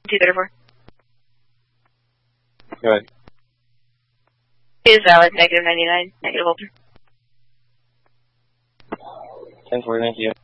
234. Go ahead. Is valid, -99, -Ultra. 10-4, thank you.